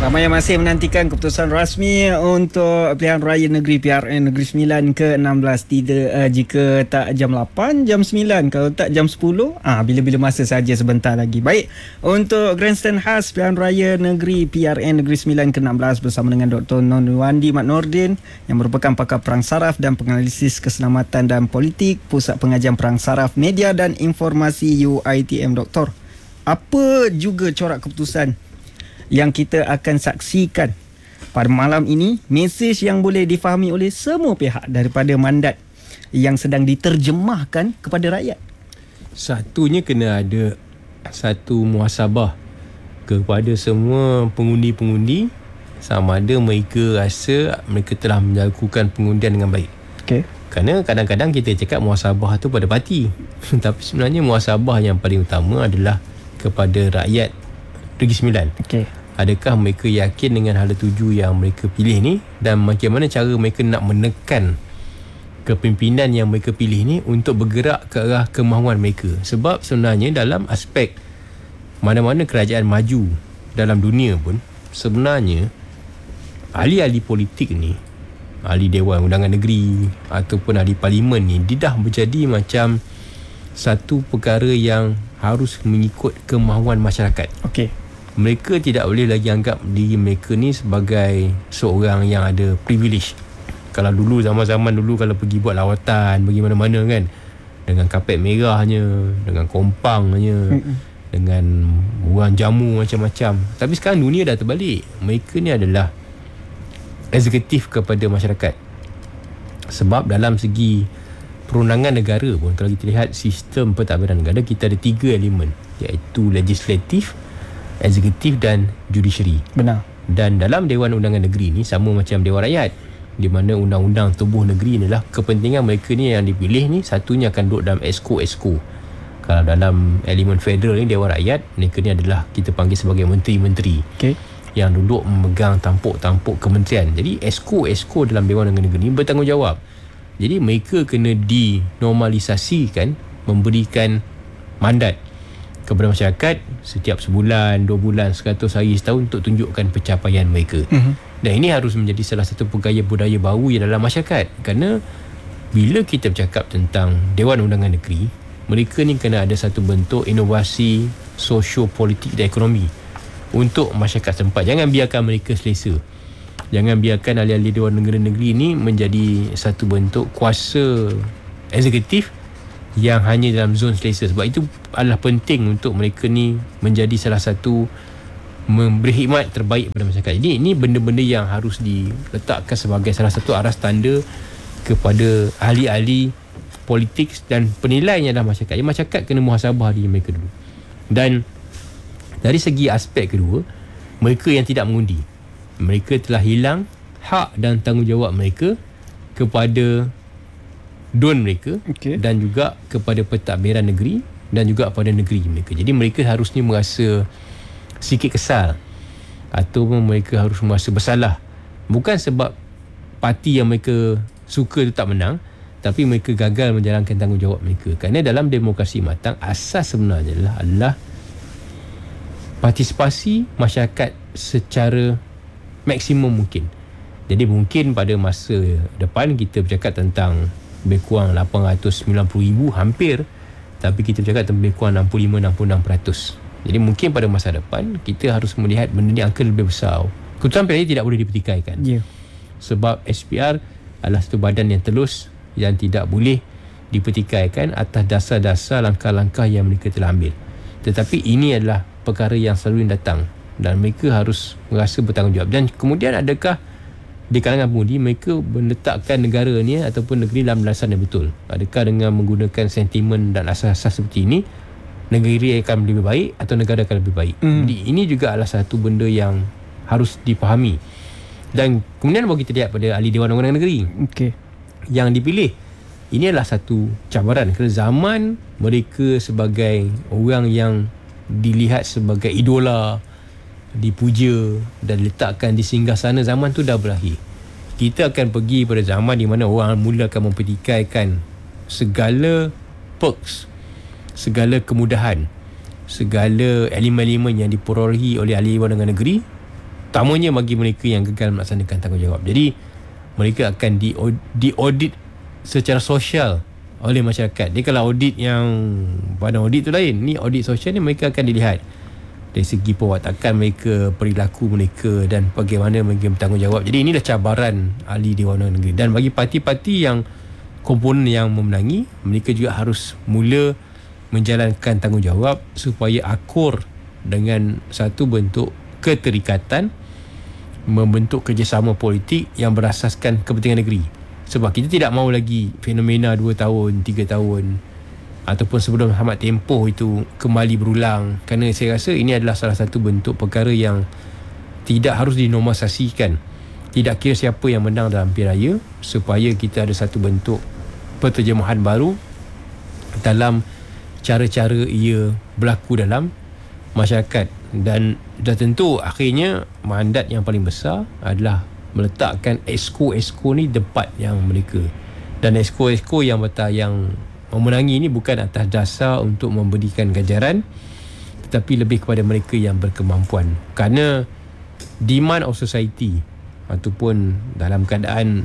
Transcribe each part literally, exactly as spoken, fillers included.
Ramai yang masih menantikan keputusan rasmi untuk pilihan raya negeri P R N Negeri Sembilan ke enam belas. Tidak uh, jika tak jam lapan, jam sembilan. Kalau tak jam sepuluh, ah bila-bila masa saja, sebentar lagi. Baik, untuk grandstand khas pilihan raya negeri P R N Negeri Sembilan ke enam belas bersama dengan Doktor Nurwandi Mat Nordin yang merupakan pakar perang saraf dan penganalisis keselamatan dan politik Pusat Pengajian Perang Saraf Media dan Informasi U I T M. Doktor, apa juga corak keputusan yang kita akan saksikan pada malam ini, mesej yang boleh difahami oleh semua pihak daripada mandat yang sedang diterjemahkan kepada rakyat? Satunya kena ada satu muhasabah kepada semua pengundi-pengundi, sama ada mereka rasa mereka telah melakukan pengundian dengan baik. Okay. Kerana kadang-kadang kita cakap muhasabah tu pada parti tapi sebenarnya muhasabah yang paling utama adalah kepada rakyat Negeri Sembilan. Okay. Adakah mereka yakin dengan hala tuju yang mereka pilih ni, dan bagaimana cara mereka nak menekan kepimpinan yang mereka pilih ni untuk bergerak ke arah kemahuan mereka. Sebab sebenarnya dalam aspek mana-mana kerajaan maju dalam dunia pun, sebenarnya ahli-ahli politik ni, ahli Dewan Undangan Negeri ataupun ahli Parlimen ni, dia dah menjadi macam satu perkara yang harus mengikut kemahuan masyarakat. Okey. Mereka tidak boleh lagi anggap diri mereka ni sebagai seorang yang ada privilege. Kalau dulu, zaman-zaman dulu, kalau pergi buat lawatan pergi mana-mana kan, dengan kapet merahnya, dengan kompangnya, mm-mm, dengan orang jamu macam-macam. Tapi sekarang dunia dah terbalik. Mereka ni adalah eksekutif kepada masyarakat. Sebab dalam segi perundangan negara pun, kalau kita lihat sistem pentadbiran negara, kita ada tiga elemen, iaitu legislatif, eksekutif dan judiciary. Benar. Dan dalam Dewan Undangan Negeri ni sama macam Dewan Rakyat, di mana undang-undang tubuh negeri ni lah kepentingan mereka ni yang dipilih ni, satunya akan duduk dalam exco-exco. Kalau dalam elemen federal ni, Dewan Rakyat, mereka ni adalah kita panggil sebagai menteri-menteri, okay, yang duduk memegang tampuk-tampuk kementerian. Jadi exco-exco dalam Dewan Undangan Negeri ni bertanggungjawab. Jadi mereka kena dinormalisasikan, memberikan mandat kepada masyarakat setiap sebulan, dua bulan, seratus hari, setahun untuk tunjukkan pencapaian mereka. Mm-hmm. Dan ini harus menjadi salah satu pegaya budaya baru yang dalam masyarakat. Kerana bila kita bercakap tentang Dewan Undangan Negeri, mereka ni kena ada satu bentuk inovasi sosio-politik dan ekonomi untuk masyarakat setempat. Jangan biarkan mereka selesa. Jangan biarkan ahli-ahli Dewan Undangan Negeri ini menjadi satu bentuk kuasa eksekutif yang hanya dalam zon selesa. Sebab itu adalah penting untuk mereka ni menjadi salah satu memberi khidmat terbaik kepada masyarakat. Jadi ini benda-benda yang harus diletakkan sebagai salah satu aras tanda kepada ahli-ahli politik dan penilainya dalam masyarakat. Jadi masyarakat kena muhasabah diri mereka dulu. Dan dari segi aspek kedua, mereka yang tidak mengundi, mereka telah hilang hak dan tanggungjawab mereka kepada don mereka, okay, dan juga kepada pentadbiran negeri dan juga pada negeri mereka. Jadi mereka harusnya merasa sikit kesal atau mereka harus merasa bersalah, bukan sebab parti yang mereka suka itu tak menang, tapi mereka gagal menjalankan tanggungjawab mereka. Kerana dalam demokrasi matang, asas sebenarnya adalah, adalah partisipasi masyarakat secara maksimum mungkin. Jadi mungkin pada masa depan kita bercakap tentang lebih kurang lapan ratus sembilan puluh ribu hampir, tapi kita bercakap tentang lebih kurang enam puluh lima enam puluh enam peratus. Jadi mungkin pada masa depan kita harus melihat benda ni angka lebih besar. Keputusan P R N tidak boleh dipertikaikan, yeah, sebab S P R adalah satu badan yang telus yang tidak boleh dipertikaikan atas dasar-dasar langkah-langkah yang mereka telah ambil. Tetapi ini adalah perkara yang selalu datang dan mereka harus merasa bertanggungjawab. Dan kemudian adakah di kalangan pengundi mereka meletakkan negara ni ataupun negeri dalam landasan yang betul? Adakah dengan menggunakan sentimen dan asas-asas seperti ini, negeri akan lebih baik atau negara akan lebih baik? Mm. Jadi ini juga adalah satu benda yang harus dipahami. Dan kemudian baru kita lihat pada ahli Dewan Undangan Negeri, okay, yang dipilih. Ini adalah satu cabaran kerana zaman mereka sebagai orang yang dilihat sebagai idola, dipuja dan diletakkan di singgahsana, zaman tu dah berakhir. Kita akan pergi pada zaman di mana orang mula akan mempertikaikan segala perks, segala kemudahan, segala elemen-elemen yang diperolehi oleh ahli Dewan Undangan Negeri terutamanya bagi mereka yang gagal melaksanakan tanggungjawab. Jadi mereka akan di diaudit secara sosial oleh masyarakat. Dia kalau audit yang pada audit tu lain, ni audit sosial ni mereka akan dilihat dari segi perwatakan mereka, perilaku mereka dan bagaimana mereka bertanggungjawab. Jadi inilah cabaran ahli Dewan Undangan Negeri. Dan bagi parti-parti yang komponen yang memenangi, mereka juga harus mula menjalankan tanggungjawab supaya akur dengan satu bentuk keterikatan, membentuk kerjasama politik yang berasaskan kepentingan negeri. Sebab kita tidak mahu lagi fenomena dua tahun, tiga tahun ataupun sebelum tamat tempoh itu kembali berulang, kerana saya rasa ini adalah salah satu bentuk perkara yang tidak harus dinormalisasikan. Tidak kira siapa yang menang dalam pilihan raya, supaya kita ada satu bentuk penterjemahan baru dalam cara-cara ia berlaku dalam masyarakat. Dan dah tentu akhirnya mandat yang paling besar adalah meletakkan esko-esko ni tempat yang mereka, dan esko-esko yang betul yang memenangi ini bukan atas dasar untuk memberikan ganjaran, tetapi lebih kepada mereka yang berkemampuan. Kerana demand of society ataupun dalam keadaan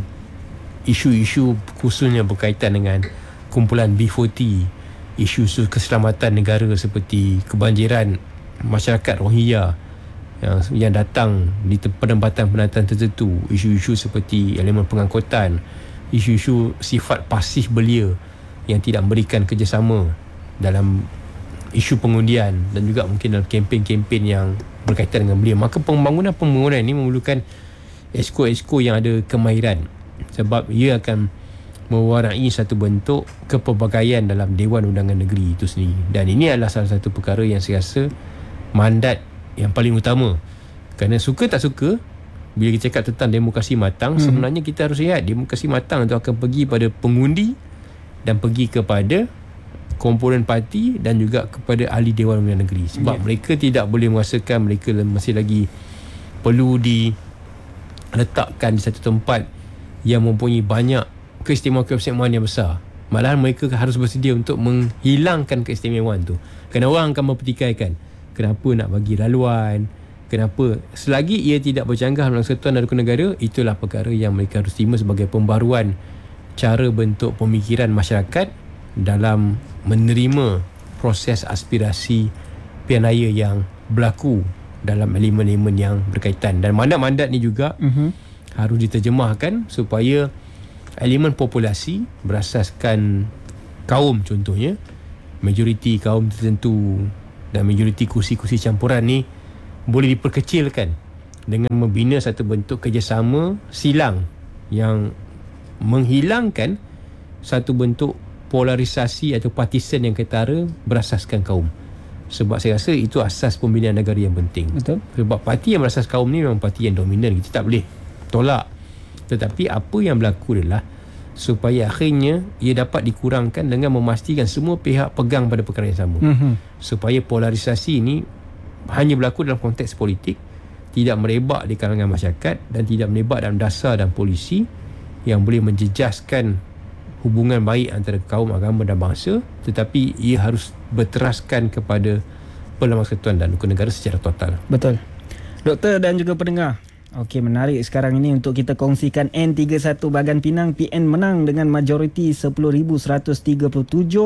isu-isu khususnya berkaitan dengan kumpulan B empat puluh, isu-isu keselamatan negara seperti kebanjiran masyarakat Rohingya yang, yang datang di penempatan-penempatan tertentu, isu-isu seperti elemen pengangkutan, isu-isu sifat pasif belia yang tidak memberikan kerjasama dalam isu pengundian dan juga mungkin dalam kempen-kempen yang berkaitan dengan belia. Maka pembangunan-pembangunan ini memerlukan esko-esko yang ada kemahiran, sebab ia akan mewarnai satu bentuk kepelbagaian dalam Dewan Undangan Negeri itu sendiri. Dan ini adalah salah satu perkara yang saya rasa mandat yang paling utama. Kerana suka tak suka, bila kita cakap tentang demokrasi matang, hmm. sebenarnya kita harus lihat demokrasi matang itu akan pergi pada pengundi dan pergi kepada komponen parti dan juga kepada ahli Dewan Undangan Negeri. Sebab yeah. mereka tidak boleh merasakan mereka masih lagi perlu diletakkan di satu tempat yang mempunyai banyak keistimewaan-keistimewaan yang besar. Malahan mereka harus bersedia untuk menghilangkan keistimewaan tu. Kerana orang akan mempertikaikan kenapa nak bagi laluan, kenapa, selagi ia tidak bercanggah dalam Persatuan dan Rukun Negara, itulah perkara yang mereka harus terima sebagai pembaruan cara bentuk pemikiran masyarakat dalam menerima proses aspirasi pilihan raya yang berlaku dalam elemen-elemen yang berkaitan. Dan mandat-mandat ni juga uh-huh. harus diterjemahkan supaya elemen populasi berasaskan kaum, contohnya majoriti kaum tertentu dan majoriti kursi-kursi campuran ni boleh diperkecilkan dengan membina satu bentuk kerjasama silang yang menghilangkan satu bentuk polarisasi atau partisan yang ketara berasaskan kaum. Sebab saya rasa itu asas pembinaan negara yang penting. Betul. Sebab parti yang berasas kaum ni memang parti yang dominan, kita tak boleh tolak. Tetapi apa yang berlaku adalah supaya akhirnya ia dapat dikurangkan dengan memastikan semua pihak pegang pada perkara yang sama. Mm-hmm. Supaya polarisasi ini hanya berlaku dalam konteks politik, tidak merebak di kalangan masyarakat dan tidak merebak dalam dasar dan polisi yang boleh menjejaskan hubungan baik antara kaum, agama dan bangsa, tetapi ia harus berteraskan kepada Parlimen Persekutuan dan Rukun Negara secara total. Betul. Doktor dan juga pendengar, okey, menarik sekarang ini untuk kita kongsikan N tiga puluh satu Bagan Pinang, P N menang dengan majoriti sepuluh ribu seratus tiga puluh tujuh.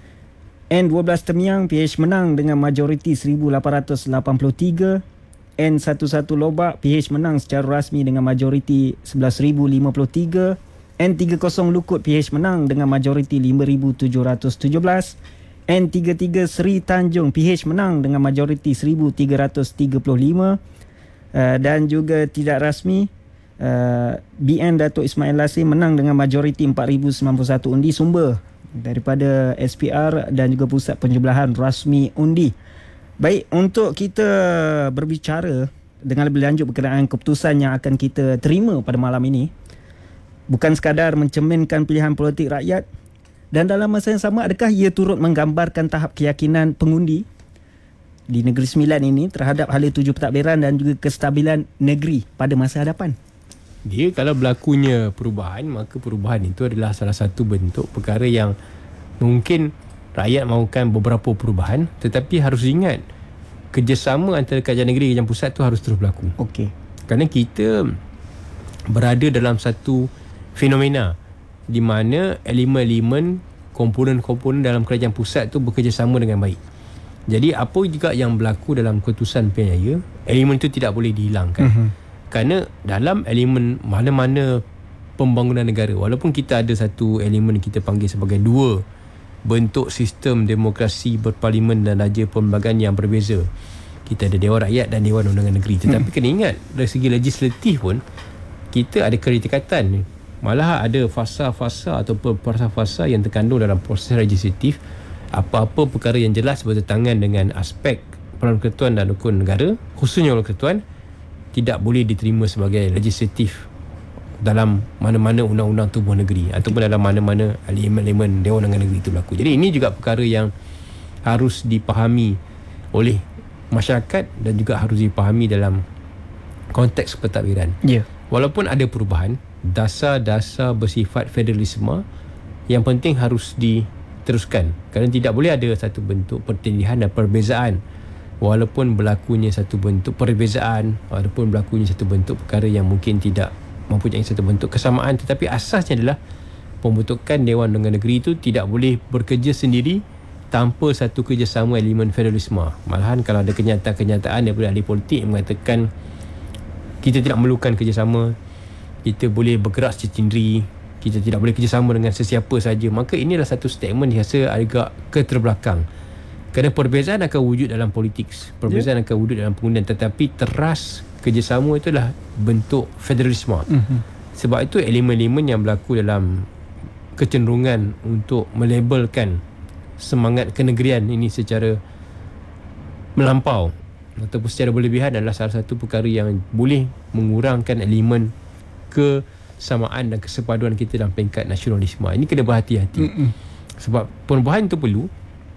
N dua belas Temiang, P H menang dengan majoriti seribu lapan ratus lapan puluh tiga. N sebelas Lobak, P H menang secara rasmi dengan majoriti sebelas ribu lima puluh tiga. N tiga puluh Lukut, P H menang dengan majoriti lima ribu tujuh ratus tujuh belas. N tiga puluh tiga Seri Tanjung, P H menang dengan majoriti seribu tiga ratus tiga puluh lima. Uh, dan juga tidak rasmi, uh, B N Datuk Ismail Lasir menang dengan majoriti empat ribu sembilan puluh satu undi, sumber daripada S P R dan juga Pusat Penjumlahan Rasmi Undi. Baik, untuk kita berbicara dengan lebih lanjut berkenaan keputusan yang akan kita terima pada malam ini, bukan sekadar mencerminkan pilihan politik rakyat, dan dalam masa yang sama adakah ia turut menggambarkan tahap keyakinan pengundi di Negeri Sembilan ini terhadap hala tuju pentadbiran dan juga kestabilan negeri pada masa hadapan? Dia kalau berlakunya perubahan, maka perubahan itu adalah salah satu bentuk perkara yang mungkin rakyat mahukan beberapa perubahan, tetapi harus ingat kerjasama antara kerajaan negeri dan kerajaan pusat tu harus terus berlaku. Okey. Kerana kita berada dalam satu fenomena di mana elemen-elemen, komponen-komponen dalam kerajaan pusat tu bekerjasama dengan baik. Jadi apa juga yang berlaku dalam keputusan pilihan raya, elemen itu tidak boleh dihilangkan. Uh-huh. Kerana dalam elemen mana-mana pembangunan negara, walaupun kita ada satu elemen kita panggil sebagai dua bentuk sistem demokrasi berparlimen dan raja perlembagaan yang berbeza. Kita ada Dewan Rakyat dan Dewan Undangan Negeri. Tetapi hmm. kena ingat, dari segi legislatif pun kita ada ketikatan. Malah ada fasa-fasa atau fasa-fasa yang terkandung dalam proses legislatif. Apa-apa perkara yang jelas bertentangan dengan aspek Peranan Persekutuan dan Rukun Negara, khususnya Peranan Persekutuan, tidak boleh diterima sebagai legislatif dalam mana-mana undang-undang tubuh negeri ataupun dalam mana-mana elemen-elemen Dewan Undangan Negeri itu berlaku. Jadi ini juga perkara yang harus dipahami oleh masyarakat dan juga harus dipahami dalam konteks pentadbiran. Ya. Yeah. Walaupun ada perubahan, dasar-dasar bersifat federalisme yang penting harus diteruskan. Kerana tidak boleh ada satu bentuk pertindihan dan perbezaan. Walaupun berlakunya satu bentuk perbezaan, walaupun berlakunya satu bentuk perkara yang mungkin tidak mempunyai satu bentuk kesamaan, tetapi asasnya adalah pembentukan Dewan Undangan Negeri itu tidak boleh bekerja sendiri tanpa satu kerjasama elemen federalisme. Malahan kalau ada kenyataan-kenyataan daripada ahli politik yang mengatakan kita tidak memerlukan kerjasama, kita boleh bergerak secara sendiri, kita tidak boleh kerjasama dengan sesiapa saja, maka inilah satu statement yang rasa agak keterbelakang. Kerana perbezaan akan wujud dalam politik, perbezaan yeah. akan wujud dalam pengundian, tetapi teras kerjasama itulah bentuk federalisme. Mm-hmm. Sebab itu elemen-elemen yang berlaku dalam kecenderungan untuk melabelkan semangat kenegerian ini secara melampau ataupun secara berlebihan adalah salah satu perkara yang boleh mengurangkan elemen kesamaan dan kesepaduan kita dalam peringkat nasionalisme. Ini kena berhati-hati. Mm-hmm. Sebab perubahan itu perlu,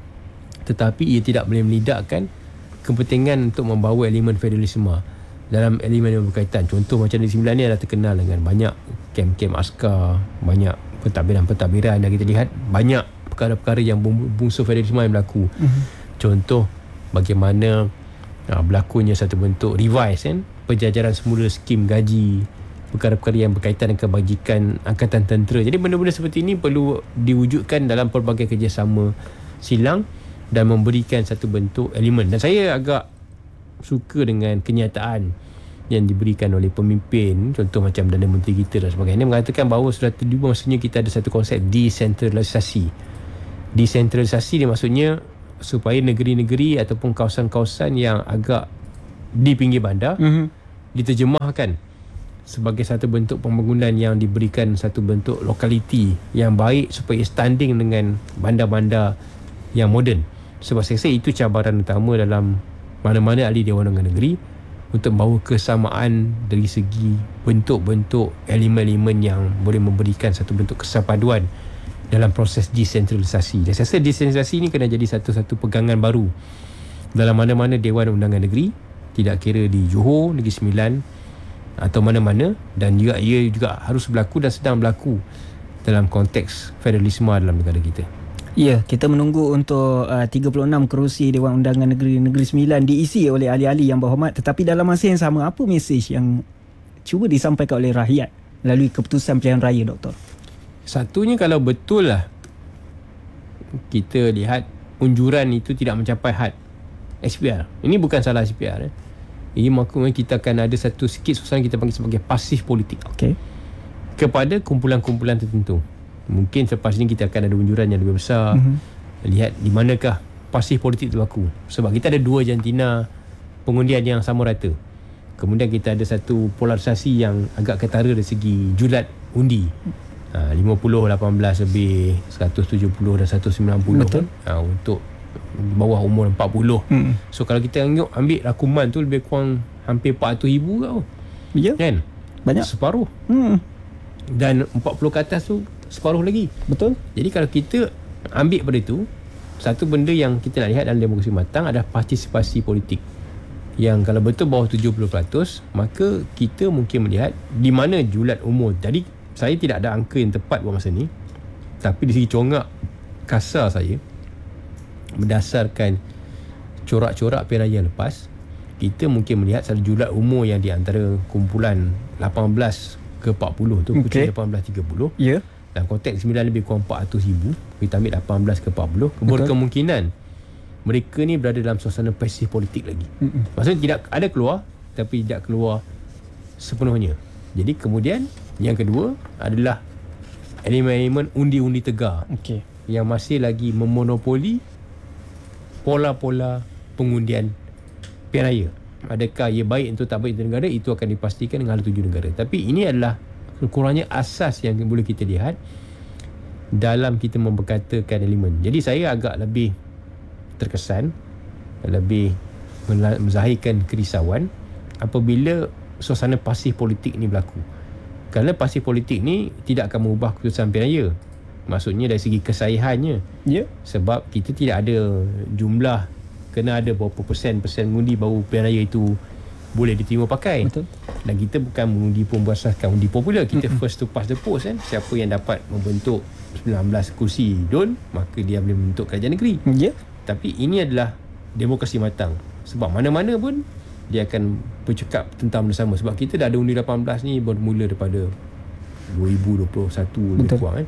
tetapi ia tidak boleh melidakkan kepentingan untuk membawa elemen federalisme dalam elemen yang berkaitan. Contoh macam Negeri Sembilan ni adalah terkenal dengan banyak kem-kem askar, banyak pentadbiran-pentadbiran, dan kita lihat banyak perkara-perkara yang bungsu federalisme yang berlaku. Mm-hmm. Contoh bagaimana uh, berlakunya satu bentuk revise kan, penjajaran semula skim gaji, perkara-perkara yang berkaitan dengan kebajikan angkatan tentera. Jadi benda-benda seperti ini perlu diwujudkan dalam pelbagai kerjasama silang dan memberikan satu bentuk elemen. Dan saya agak suka dengan kenyataan yang diberikan oleh pemimpin, contoh macam Perdana Menteri kita dan sebagainya, mengatakan bahawa sudah tiba maksudnya kita ada satu konsep desentralisasi. Desentralisasi dia maksudnya supaya negeri-negeri ataupun kawasan-kawasan yang agak di pinggir bandar mm-hmm. diterjemahkan sebagai satu bentuk pembangunan yang diberikan satu bentuk lokaliti yang baik supaya standing dengan bandar-bandar yang moden. Sebab saya rasa itu cabaran utama dalam mana-mana ahli Dewan Undangan Negeri untuk bawa kesamaan dari segi bentuk-bentuk elemen-elemen yang boleh memberikan satu bentuk kesepaduan dalam proses desentralisasi. Dan saya rasa desentralisasi ini kena jadi satu-satu pegangan baru dalam mana-mana Dewan Undangan Negeri, tidak kira di Johor, Negeri Sembilan atau mana-mana, dan juga ia juga harus berlaku dan sedang berlaku dalam konteks federalisme dalam negara kita. Ya, kita menunggu untuk uh, tiga puluh enam kerusi Dewan Undangan Negeri Negeri Sembilan diisi oleh ahli-ahli yang berhormat, tetapi dalam masa yang sama apa mesej yang cuba disampaikan oleh rakyat melalui keputusan pilihan raya, Doktor? Satunya, kalau betul lah kita lihat unjuran itu tidak mencapai had S P R, ini bukan salah S P R, eh. Ini maksudnya kita akan ada satu sikit suasana kita panggil sebagai pasif politik, okay, kepada kumpulan-kumpulan tertentu. Mungkin selepas ini kita akan ada unjuran yang lebih besar. Mm-hmm. Lihat di manakah pasif politik itu berlaku. Sebab kita ada dua jantina pengundian yang sama rata. Kemudian kita ada satu polarisasi yang agak ketara dari segi julat undi. Ha, lima puluh, lapan belas lebih, seratus tujuh puluh dan seratus sembilan puluh. Betul. Ha, untuk bawah umur empat puluh. Mm. So kalau kita tengok ambil rakuman tu lebih kurang hampir empat ratus ribu tau. Ya. Kan? Banyak. Separuh. Mm. Dan empat puluh ke atas tu separuh lagi. Betul. Jadi kalau kita ambil pada itu, satu benda yang kita nak lihat dalam demokrasi matang adalah partisipasi politik, yang kalau betul bawah tujuh puluh peratus, maka kita mungkin melihat di mana julat umur. Jadi saya tidak ada angka yang tepat buat masa ni, tapi di segi congak kasar saya, berdasarkan corak-corak pilihan raya lepas, kita mungkin melihat satu julat umur yang di antara kumpulan lapan belas ke empat puluh tu, okay. kucing lapan belas tiga puluh. Ya. Yeah. Dalam konteks sembilan lebih kurang empat ratus ribu, kita ambil lapan belas ke empat puluh, berkemungkinan mereka ni berada dalam suasana pasif politik lagi. Mm-mm. Maksudnya tidak ada keluar, tapi tidak keluar sepenuhnya. Jadi kemudian yang kedua adalah elemen-elemen undi-undi tegar, okay. yang masih lagi memonopoli pola-pola pengundian pilihan raya. Adakah ia baik untuk tak baik untuk negara, itu akan dipastikan dengan hala tuju negara. Tapi ini adalah kurangnya asas yang boleh kita lihat dalam kita memperkatakan elemen. Jadi saya agak lebih terkesan, lebih menzahirkan kerisauan apabila suasana pasif politik ni berlaku. Kerana pasif politik ni tidak akan mengubah keputusan pilihan raya. Maksudnya dari segi kesahihannya. Ya. Yeah. Sebab kita tidak ada jumlah, kena ada berapa persen-persen mengundi baru pilihan raya itu boleh diterima pakai. Betul. Dan kita bukan mengundi pun berasaskan undi popular. Kita mm-hmm. first to pass the post kan. Siapa yang dapat membentuk sembilan belas kursi D U N, maka dia boleh membentuk kerajaan negeri. Ya. Yeah. Tapi ini adalah demokrasi matang. Sebab mana-mana pun dia akan bercakap tentang benda sama. Sebab kita dah ada undi lapan belas ni bermula daripada dua ribu dua puluh satu lebih kurang kan.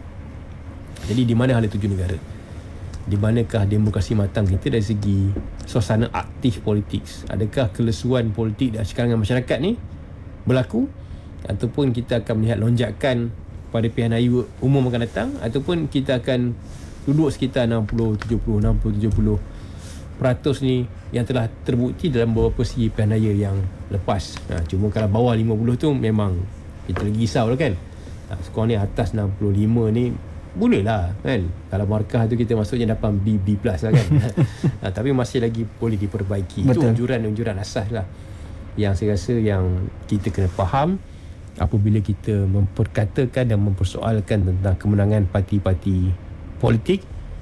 Jadi di mana hala tuju negara? Di manakah demokrasi matang kita dari segi suasana aktif politik? Adakah kelesuan politik dan kalangan masyarakat ni berlaku? Ataupun kita akan melihat lonjakan pada pilihan raya umum akan datang? Ataupun kita akan duduk sekitar enam puluh tujuh puluh enam puluh tujuh puluh peratus ni yang telah terbukti dalam beberapa segi pilihan raya yang lepas. Ha, cuma kalau bawah lima puluh tu memang kita lagi risau lah kan. Ha, sekurang ni atas enam puluh lima ni boleh lah kan. Kalau markah tu kita masuknya dapat B, B plus lah kan. ha, Tapi masih lagi boleh diperbaiki. Betul. Itu unjuran-unjuran asas lah yang saya rasa yang kita kena faham apabila kita memperkatakan dan mempersoalkan tentang kemenangan parti-parti politik.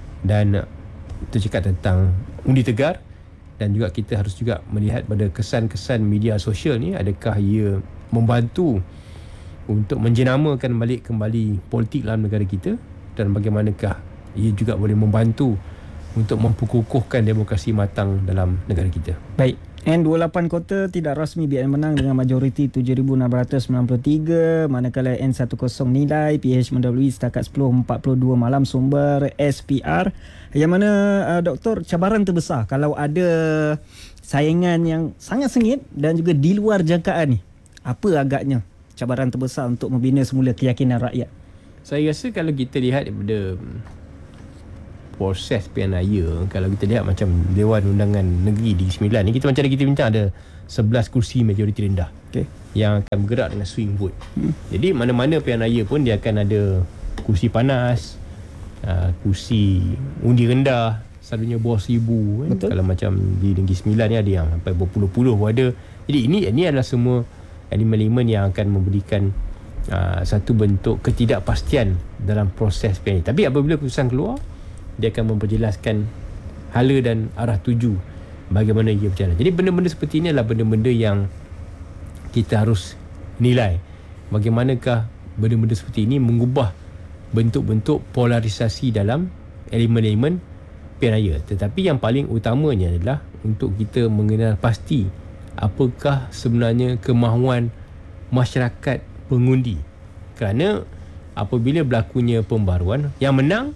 Dan itu cakap tentang undi tegar. Dan juga kita harus juga melihat pada kesan-kesan media sosial ni, adakah ia membantu untuk menjenamakan balik kembali politik dalam negara kita, dan bagaimanakah ia juga boleh membantu untuk memperkukuhkan demokrasi matang dalam negara kita. Baik. N dua puluh lapan kota tidak rasmi B N menang dengan majoriti tujuh ribu enam ratus sembilan puluh tiga, manakala N sepuluh nilai, P H mendahului setakat sepuluh empat puluh dua malam, sumber S P R. Yang mana uh, Doktor, cabaran terbesar kalau ada saingan yang sangat sengit dan juga di luar jangkaan ni, apa agaknya cabaran terbesar untuk membina semula keyakinan rakyat? Saya rasa kalau kita lihat daripada proses pilihan raya, kalau kita lihat macam Dewan Undangan Negeri di sembilan ni, kita macam kita bincang ada sebelas kursi majoriti rendah, okay, yang akan bergerak dengan swing vote. hmm. Jadi mana-mana pilihan raya pun dia akan ada kursi panas, uh, kursi undi rendah, selalunya bawah seribu kan? Kalau macam di Negeri Sembilan ni ada yang sampai berpuluh-puluh ada. Jadi ini ini adalah semua elemen-elemen yang akan memberikan uh, satu bentuk ketidakpastian dalam proses pilihan. Tapi apabila keputusan keluar, dia akan memperjelaskan hala dan arah tuju bagaimana ia berjalan. Jadi benda-benda seperti ini adalah benda-benda yang kita harus nilai. Bagaimanakah benda-benda seperti ini mengubah bentuk-bentuk polarisasi dalam elemen-elemen pilihan raya. Tetapi yang paling utamanya adalah untuk kita mengenal pasti apakah sebenarnya kemahuan masyarakat pengundi. Kerana apabila berlakunya pembaruan, yang menang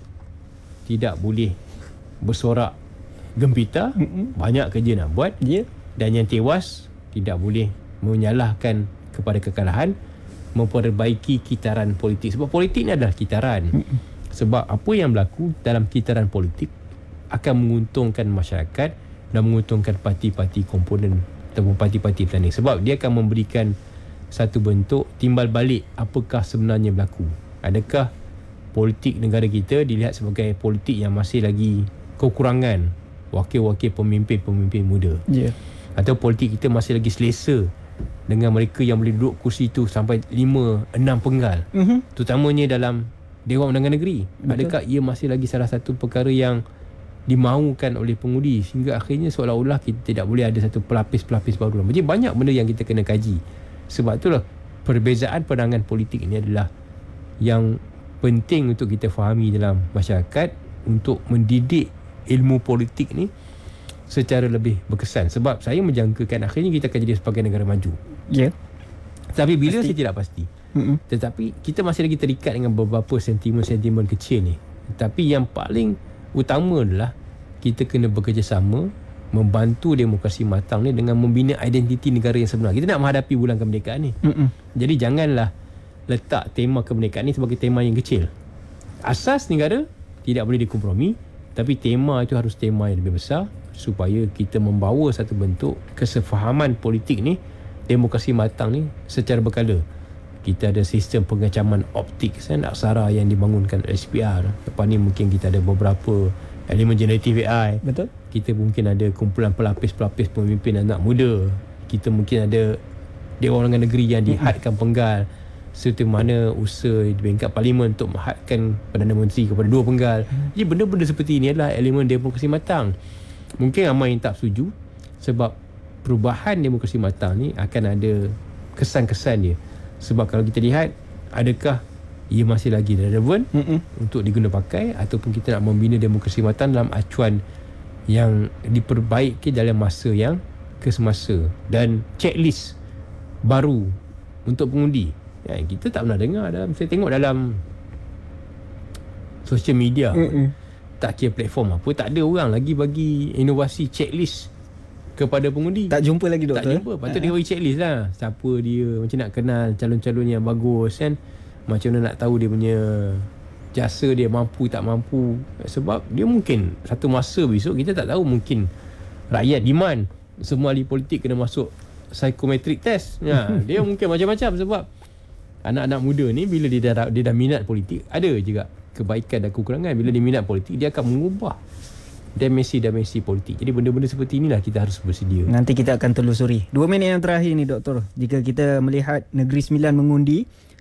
tidak boleh bersorak gempita, mm-hmm. banyak kerja nak buat, yeah. Dan yang tewas tidak boleh menyalahkan kepada kekalahan, memperbaiki kitaran politik. Sebab politik ni adalah kitaran. mm-hmm. Sebab apa yang berlaku dalam kitaran politik akan menguntungkan masyarakat dan menguntungkan parti-parti komponen ataupun parti-parti petani. Sebab dia akan memberikan satu bentuk timbal balik apakah sebenarnya berlaku. Adakah politik negara kita dilihat sebagai politik yang masih lagi kekurangan wakil-wakil pemimpin-pemimpin muda, yeah. Atau politik kita masih lagi selesa dengan mereka yang boleh duduk kursi itu sampai lima enam penggal, mm-hmm. terutamanya dalam Dewan Undangan Negeri. Betul. Adakah ia masih lagi salah satu perkara yang dimaukan oleh pengundi, sehingga akhirnya seolah-olah kita tidak boleh ada satu pelapis-pelapis baru. Jadi banyak benda yang kita kena kaji. Sebab itulah perbezaan pandangan politik ini adalah yang penting untuk kita fahami dalam masyarakat, untuk mendidik ilmu politik ni secara lebih berkesan. Sebab saya menjangkakan akhirnya kita akan jadi sebagai negara maju. Ya. Yeah. Tapi bila pasti. saya tidak pasti. Mm-mm. Tetapi kita masih lagi terikat dengan beberapa sentimen-sentimen kecil ni. Tapi yang paling utama adalah kita kena bekerjasama membantu demokrasi matang ni dengan membina identiti negara yang sebenar. Kita nak menghadapi bulan kemerdekaan ni. Mm-mm. Jadi janganlah letak tema kemerdekaan ni sebagai tema yang kecil. Asas negara tidak boleh dikompromi, tapi tema itu harus tema yang lebih besar supaya kita membawa satu bentuk kesefahaman politik ni, demokrasi matang ni secara berkala. Kita ada sistem pengecaman optik kan, aksara yang dibangunkan S P R. Lepas ni mungkin kita ada beberapa elemen generative A I. Betul. Kita mungkin ada kumpulan pelapis-pelapis pemimpin anak muda. Kita mungkin ada Dewan Undangan Negeri yang dihadkan penggal. Serta mana usaha di peringkat parlimen untuk menghadkan Perdana Menteri kepada dua penggal. Jadi benda-benda seperti ini adalah elemen demokrasi matang. Mungkin ramai yang tak setuju sebab perubahan demokrasi matang ni akan ada kesan-kesan dia. Sebab kalau kita lihat, adakah ia masih lagi relevan Mm-mm. untuk diguna pakai, ataupun kita nak membina demokrasi matang dalam acuan yang diperbaiki dalam masa yang kesemasa, dan checklist baru untuk pengundi. Ya, kita tak pernah dengar dalam, saya tengok dalam social media, Mm-mm. tak kira platform apa, tak ada orang lagi bagi inovasi checklist kepada pengundi. Tak jumpa lagi doktor. Tak jumpa. Patut dia bagi checklist lah. Siapa dia, macam nak kenal calon-calon yang bagus kan. Macam mana nak tahu dia punya jasa dia mampu tak mampu. Sebab dia mungkin satu masa besok kita tak tahu, mungkin rakyat demand semua ahli politik kena masuk psychometric test. Ya, dia mungkin macam-macam sebab anak-anak muda ni bila dia dah, dia dah minat politik, ada juga kebaikan dan kekurangan. Bila dia minat politik, dia akan mengubah dimensi-dimensi politik. Jadi benda-benda seperti inilah kita harus bersedia. Nanti kita akan telusuri. Dua minit yang terakhir ni doktor. Jika kita melihat Negeri Sembilan mengundi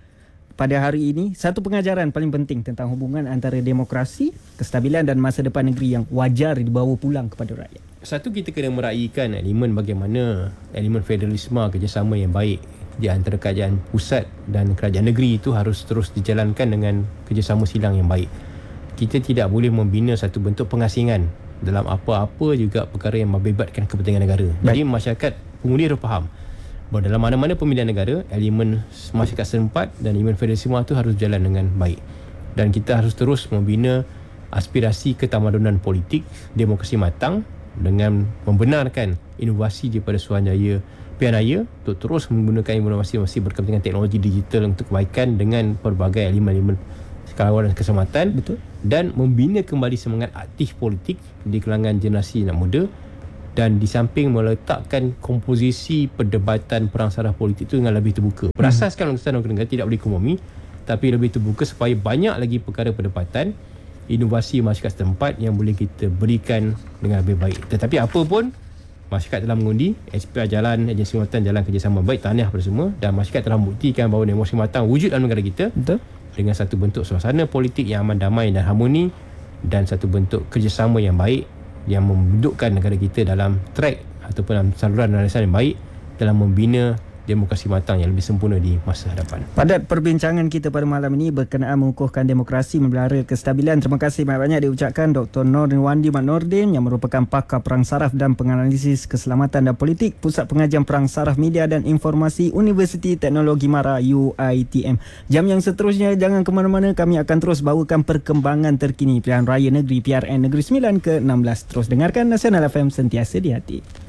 pada hari ini, satu pengajaran paling penting tentang hubungan antara demokrasi, kestabilan dan masa depan negeri yang wajar dibawa pulang kepada rakyat. Satu, kita kena meraihkan elemen bagaimana elemen federalisme, kerjasama yang baik di antara kerajaan pusat dan kerajaan negeri itu harus terus dijalankan dengan kerjasama silang yang baik. Kita tidak boleh membina satu bentuk pengasingan dalam apa-apa juga perkara yang membebatkan kepentingan negara. Baik. Jadi masyarakat pengundi harus faham bahawa dalam mana-mana pemilihan negara, elemen masyarakat setempat dan elemen federalisme itu harus berjalan dengan baik. Dan kita harus terus membina aspirasi ketamadunan politik, demokrasi matang dengan membenarkan inovasi daripada Suruhanjaya Pilihan Raya untuk terus menggunakan inovasi-inovasi berkepentingan teknologi digital untuk kebaikan dengan pelbagai elemen-elemen kawan dan keselamatan. Betul. Dan membina kembali semangat aktif politik di kalangan generasi anak muda, dan di samping meletakkan komposisi perdebatan perang saraf politik itu dengan lebih terbuka. Berasaskan Undang-Undang Negara tidak boleh kompromi, tapi lebih terbuka supaya banyak lagi perkara perdebatan, inovasi masyarakat setempat yang boleh kita berikan dengan lebih baik. Tetapi apa pun, masyarakat telah mengundi, S P R jalan, agensi matang jalan kerjasama baik, tahniah pada semua, dan masyarakat telah membuktikan bahawa demokrasi matang wujud dalam negara kita. Betul. Dengan satu bentuk suasana politik yang aman, damai dan harmoni, dan satu bentuk kerjasama yang baik yang mendudukkan negara kita dalam track ataupun dalam saluran landasan yang baik dalam membina demokrasi matang yang lebih sempurna di masa hadapan. Pada perbincangan kita pada malam ini berkenaan mengukuhkan demokrasi, memelihara kestabilan, terima kasih banyak-banyak diucapkan Doktor Nordin Wandi Mat Nordin yang merupakan pakar perang saraf dan penganalisis keselamatan dan politik, Pusat Pengajian Perang Saraf Media dan Informasi Universiti Teknologi Mara U I T M. Jam yang seterusnya jangan ke mana-mana, kami akan terus bawakan perkembangan terkini Pilihan Raya Negeri P R N Negeri Sembilan ke enam belas. Terus dengarkan Nasional F M, sentiasa di hati.